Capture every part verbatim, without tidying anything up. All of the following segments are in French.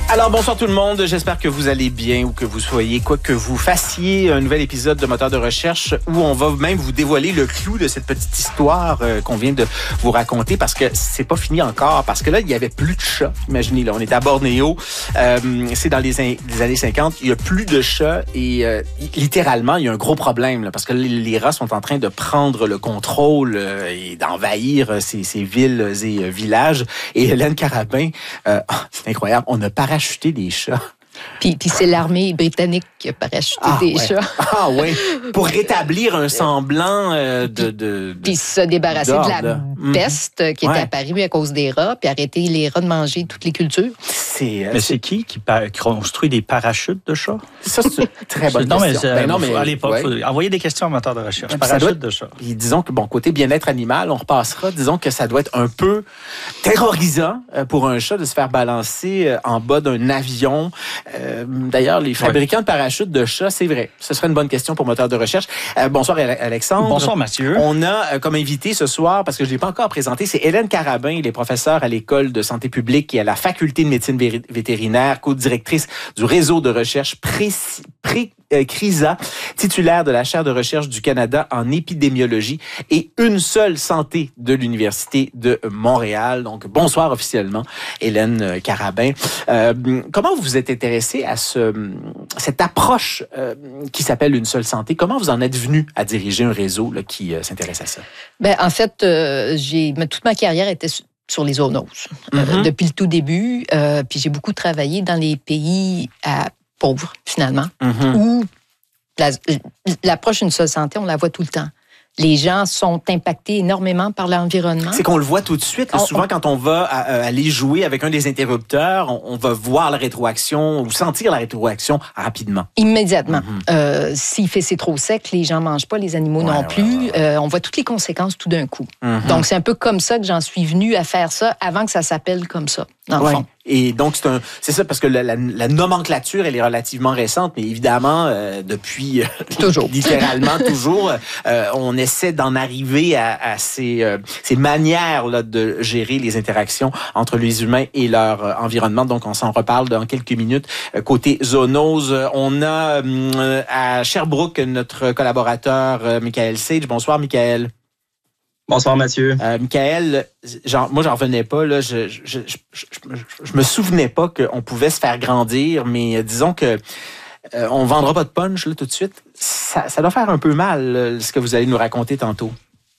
Alors, bonsoir tout le monde. J'espère que vous allez bien ou que vous soyez, quoi que vous fassiez, un nouvel épisode de Moteur de recherche où on va même vous dévoiler le clou de cette petite histoire euh, qu'on vient de vous raconter parce que c'est pas fini encore. Parce que là, il y avait plus de chats. Imaginez, là, on est à Bornéo. Euh, c'est dans les, in- les années cinquante. Il y a plus de chats et euh, littéralement, il y a un gros problème là, parce que les, les rats sont en train de prendre le contrôle euh, et d'envahir euh, ces, ces villes et euh, villages. Et Hélène Carabin, euh, c'est incroyable, on a parachuté des chats. Puis, puis c'est l'armée britannique qui a parachuté Ah, des ouais. chats. Ah oui, pour rétablir un semblant euh, de, de, de... Puis se débarrasser de la d'ordre. peste mm-hmm. qui Ouais. était apparue à cause des rats, puis arrêter les rats de manger toutes les cultures. C'est, euh, Mais c'est... c'est qui qui pa- construit des parachutes de chats? Ça, c'est une très bonne non, question. Mais, Ben non, mais à l'époque, ouais. faut envoyer des questions à moteur de recherche. Ça Parachutes doit être- de chats. Puis disons que, bon, côté bien-être animal, on repassera. Disons que ça doit être un peu terrorisant euh, pour un chat de se faire balancer euh, en bas d'un avion. Euh, d'ailleurs, les fabricants ouais. de parachutes de chats, c'est vrai. Ce serait une bonne question pour moteur de recherche. Euh, bonsoir, Alexandre. Bonsoir, Mathieu. On a euh, comme invité ce soir, parce que je ne l'ai pas encore présenté, c'est Hélène Carabin. Elle est professeure à l'École de santé publique et à la Faculté de médecine vé- vétérinaire, co-directrice du réseau de recherche pré- pré- euh, CRISA, titulaire de la chaire de recherche du Canada en épidémiologie et une seule santé de l'Université de Montréal. Donc, bonsoir officiellement, Hélène Carabin. Euh, comment vous vous êtes intéressée à ce, cette approche euh, qui s'appelle une seule santé? Comment vous en êtes venu à diriger un réseau là, qui euh, s'intéresse à ça? Ben, en fait, euh, j'ai, toute ma carrière était sur les zoonoses euh, mm-hmm. depuis le tout début. Euh, puis j'ai beaucoup travaillé dans les pays à pauvres, finalement, mm-hmm. où la, l'approche d'une seule santé, on la voit tout le temps. Les gens sont impactés énormément par l'environnement. C'est qu'on le voit tout de suite. Là, on, souvent, on... quand on va à, à aller jouer avec un des interrupteurs, on, on va voir la rétroaction ou sentir la rétroaction rapidement. Immédiatement. Mm-hmm. Euh, s'il fait c'est trop sec, les gens ne mangent pas, les animaux ouais, non ouais, plus. Ouais, ouais. Euh, on voit toutes les conséquences tout d'un coup. Mm-hmm. Donc, c'est un peu comme ça que j'en suis venue à faire ça avant que ça s'appelle comme ça, dans ouais. le fond. Et donc, c'est, un, c'est ça, parce que la, la, la nomenclature, elle est relativement récente, mais évidemment, euh, depuis... Euh, toujours. littéralement, toujours, euh, on essaie d'en arriver à, à ces, euh, ces manières là, de gérer les interactions entre les humains et leur euh, environnement. Donc, on s'en reparle dans quelques minutes. Euh, côté zoonose, on a euh, à Sherbrooke notre collaborateur euh, Michael Sage. Bonsoir, Michael. Bonsoir, Mathieu. Euh, Michael, genre, moi, j'en revenais pas. Là, je, je, je, je, je, je me souvenais pas qu'on pouvait se faire grandir, mais disons que euh, on vendra pas de punch là, tout de suite. Ça, ça doit faire un peu mal, là, ce que vous allez nous raconter tantôt.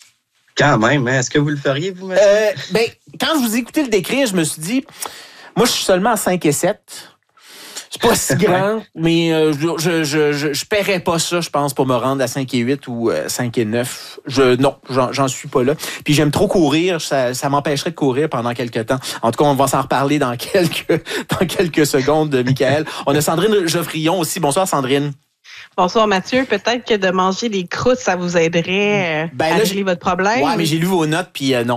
Quand même, hein? Est-ce que vous le feriez, vous, Mathieu? Euh, ben, quand je vous ai écouté le décrire, je me suis dit, moi, je suis seulement à cinq et sept. C'est pas si grand, mais euh, je, je, je, je paierais pas ça, je pense, pour me rendre à cinq et huit ou euh, cinq et neuf. Je, non, j'en, j'en suis pas là. Puis j'aime trop courir, ça, ça m'empêcherait de courir pendant quelques temps. En tout cas, on va s'en reparler dans quelques, dans quelques secondes, Michael. On a Sandrine Geoffrion aussi. Bonsoir, Sandrine. Bonsoir Mathieu, peut-être que de manger des croûtes, ça vous aiderait euh, ben là, à régler votre problème. Ouais, mais j'ai lu vos notes, puis euh, non.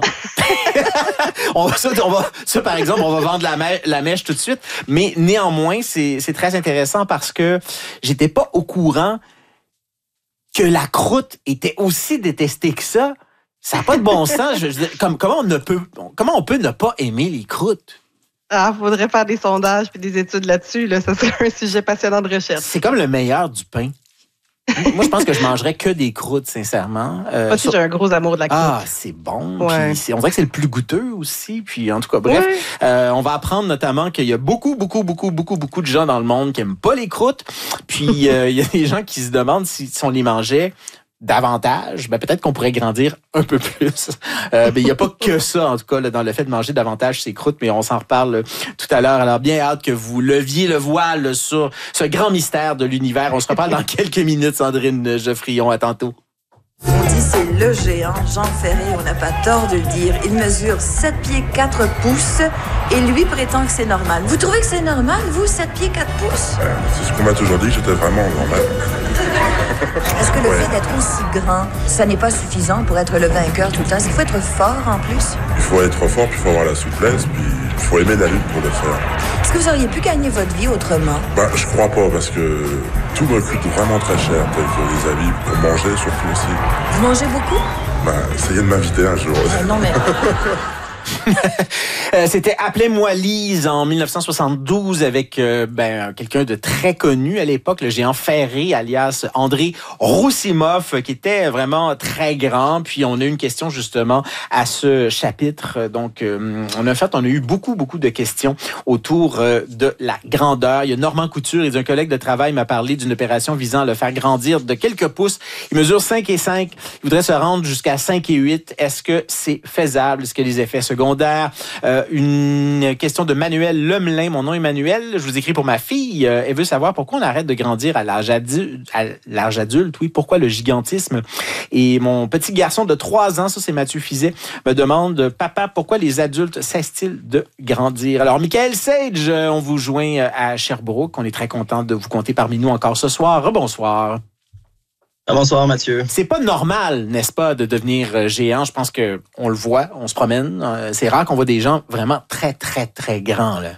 on va, ça, on va, ça, par exemple, on va vendre la, mè- la mèche tout de suite. Mais néanmoins, c'est, c'est très intéressant parce que j'étais pas au courant que la croûte était aussi détestée que ça. Ça n'a pas de bon sens. Je, je, comme, comment, on ne peut, comment on peut ne pas aimer les croûtes? Ah, faudrait faire des sondages puis des études là-dessus. Là. Ça serait un sujet passionnant de recherche. C'est comme le meilleur du pain. Moi, je pense que je mangerais que des croûtes, sincèrement. Euh, Moi aussi, sur... j'ai un gros amour de la croûte. Ah, c'est bon. Ouais. Puis c'est, on dirait que c'est le plus goûteux aussi. Puis en tout cas, bref, ouais. euh, on va apprendre notamment qu'il y a beaucoup, beaucoup, beaucoup, beaucoup, beaucoup de gens dans le monde qui aiment pas les croûtes. Puis euh, il y a des gens qui se demandent si, si on les mangeait davantage, ben peut-être qu'on pourrait grandir un peu plus. Euh, ben il n'y a pas que ça, en tout cas, là, dans le fait de manger davantage ces croûtes, mais on s'en reparle tout à l'heure. Alors, bien hâte que vous leviez le voile sur ce grand mystère de l'univers. On se reparle dans quelques minutes, Sandrine Geoffrion. À tantôt. On dit c'est le géant Jean Ferré, on n'a pas tort de le dire. Il mesure sept pieds quatre pouces et lui prétend que c'est normal. Vous trouvez que c'est normal, vous, sept pieds quatre pouces? euh, C'est ce qu'on m'a toujours dit, que j'étais vraiment normal. Est-ce que le ouais. fait d'être aussi grand, ça n'est pas suffisant pour être le vainqueur tout le temps? Il faut être fort en plus? Il faut être fort, puis il faut avoir la souplesse, puis il faut aimer la lutte pour le faire. Est-ce que vous auriez pu gagner votre vie autrement? Ben, je crois pas, parce que tout me coûte vraiment très cher, tel que les habits, pour manger surtout aussi. Vous mangez beaucoup? Ben, essayez de m'inviter un jour. Euh, non, mais... C'était Appelez-moi Lise en dix-neuf cent soixante-douze avec euh, ben, quelqu'un de très connu à l'époque, le géant ferré, alias André Roussimoff, qui était vraiment très grand. Puis on a eu une question justement à ce chapitre. Donc, euh, on a fait, on a eu beaucoup, beaucoup de questions autour euh, de la grandeur. Il y a Normand Couture, il dit un collègue de travail m'a parlé d'une opération visant à le faire grandir de quelques pouces. Il mesure cinq et cinq. Il voudrait se rendre jusqu'à cinq et huit. Est-ce que c'est faisable? Est-ce qu'il y a des effets secondaires? Euh, une question de Manuel Lemelin. Mon nom est Manuel. Je vous écris pour ma fille. Euh, elle veut savoir pourquoi on arrête de grandir à l'âge adulte. À l'âge adulte, oui. Pourquoi le gigantisme? Et mon petit garçon de trois ans, ça c'est Mathieu Fizet, me demande, papa, pourquoi les adultes cessent-ils de grandir? Alors, Michael Sage, on vous joint à Sherbrooke. On est très content de vous compter parmi nous encore ce soir. Bonsoir. Bonsoir, Mathieu. C'est pas normal, n'est-ce pas, de devenir géant. Je pense que on le voit, on se promène. C'est rare qu'on voit des gens vraiment très, très, très grands, là.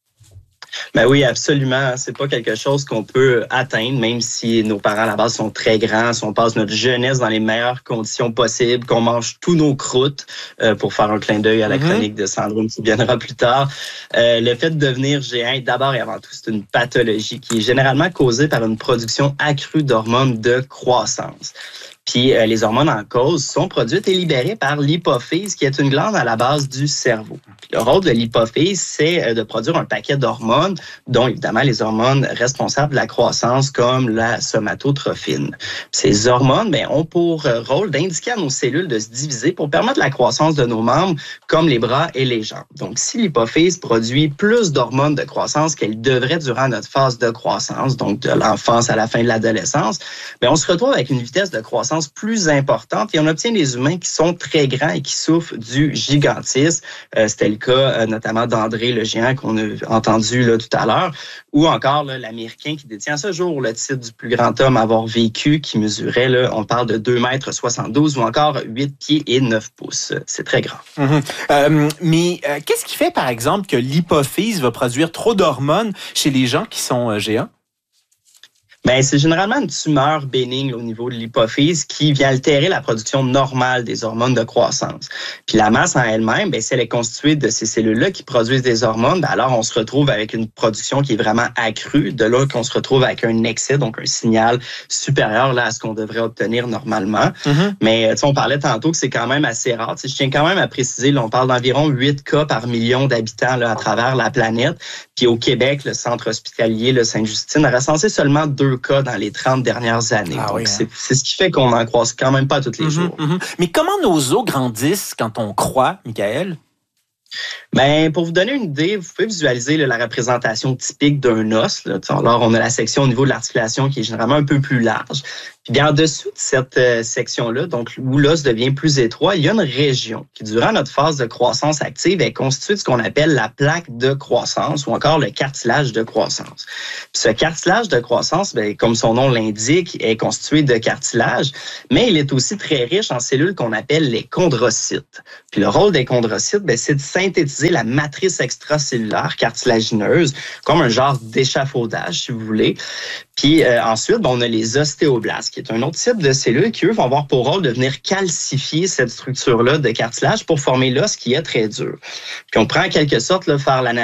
Ben oui, absolument. C'est pas quelque chose qu'on peut atteindre, même si nos parents à la base sont très grands, si on passe notre jeunesse dans les meilleures conditions possibles, qu'on mange tous nos croûtes, euh, pour faire un clin d'œil à la mm-hmm. chronique de Sandrine qui viendra plus tard. Euh, le fait de devenir géant, d'abord et avant tout, c'est une pathologie qui est généralement causée par une production accrue d'hormones de croissance. Puis euh, les hormones en cause sont produites et libérées par l'hypophyse, qui est une glande à la base du cerveau. Puis le rôle de l'hypophyse, c'est euh, de produire un paquet d'hormones, dont évidemment les hormones responsables de la croissance, comme la somatotrophine. Puis ces hormones ben, ont pour euh, rôle d'indiquer à nos cellules de se diviser pour permettre la croissance de nos membres, comme les bras et les jambes. Donc si l'hypophyse produit plus d'hormones de croissance qu'elle devrait durant notre phase de croissance, donc de l'enfance à la fin de l'adolescence, ben, on se retrouve avec une vitesse de croissance plus importante et on obtient des humains qui sont très grands et qui souffrent du gigantisme. Euh, c'était le cas euh, notamment d'André le géant qu'on a entendu là, tout à l'heure, ou encore là, l'Américain qui détient à ce jour le titre du plus grand homme à avoir vécu, qui mesurait, là, on parle de deux mètres soixante-douze ou encore huit pieds et neuf pouces. C'est très grand. Mm-hmm. Euh, mais euh, qu'est-ce qui fait, par exemple, que l'hypophyse va produire trop d'hormones chez les gens qui sont euh, géants? Ben, c'est généralement une tumeur bénigne au niveau de l'hypophyse qui vient altérer la production normale des hormones de croissance. Puis la masse en elle-même, ben, si elle est constituée de ces cellules-là qui produisent des hormones, ben, alors on se retrouve avec une production qui est vraiment accrue. De là qu'on se retrouve avec un excès, donc un signal supérieur là, à ce qu'on devrait obtenir normalement. Mm-hmm. Mais on parlait tantôt que c'est quand même assez rare. T'sais, je tiens quand même à préciser, là, on parle d'environ huit cas par million d'habitants là, à travers la planète. Puis au Québec, le centre hospitalier le Sainte-Justine a recensé seulement deux cas dans les trente dernières années. Ah, donc, oui, hein? c'est, c'est ce qui fait qu'on n'en croise quand même pas tous les mm-hmm, jours. Mm-hmm. Mais comment nos os grandissent quand on croît, Michael? Ben, pour vous donner une idée, vous pouvez visualiser là, la représentation typique d'un os. Là. Alors, on a la section au niveau de l'articulation qui est généralement un peu plus large. Puis bien, en dessous de cette euh, section-là, donc où l'os devient plus étroit, il y a une région qui, durant notre phase de croissance active, est constituée de ce qu'on appelle la plaque de croissance ou encore le cartilage de croissance. Puis ce cartilage de croissance, bien, comme son nom l'indique, est constitué de cartilage, mais il est aussi très riche en cellules qu'on appelle les chondrocytes. Puis le rôle des chondrocytes, bien, c'est de synthétiser la matrice extracellulaire cartilagineuse, comme un genre d'échafaudage, si vous voulez. Puis euh, ensuite, ben, on a les ostéoblastes, qui est un autre type de cellules qui, eux, vont avoir pour rôle de venir calcifier cette structure-là de cartilage pour former l'os qui est très dur. Puis on prend en quelque sorte là, faire l'analyse